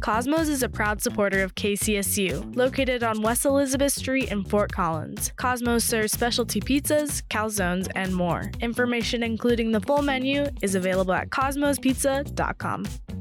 Cosmos is a proud supporter of KCSU, located on West Elizabeth Street in Fort Collins. Cosmos serves specialty pizzas, calzones, and more. Information including the full menu is available at cosmospizza.com.